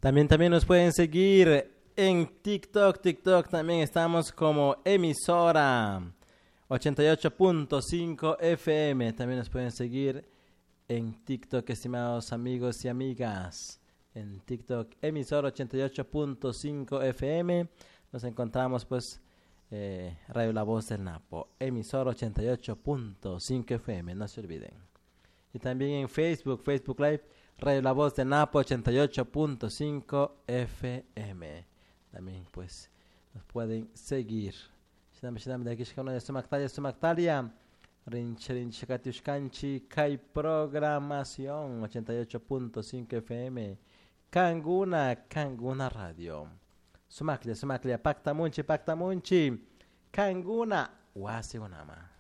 También nos pueden seguir en TikTok también estamos como emisora 88.5 FM. También nos pueden seguir en TikTok, estimados amigos y amigas. En TikTok, emisora 88.5 FM. Nos encontramos pues Radio La Voz del Napo, emisora 88.5 FM, no se olviden. Y también en Facebook Live, Radio La Voz del Napo 88.5 FM. También pues nos pueden seguir. De aquí Sumaktalia, Rinche Katiushkanchi, Kai Programación 88.5 FM, Kanguna Radio. Sumaklia, Pacta Munchi, Kanguna, Wasigunama.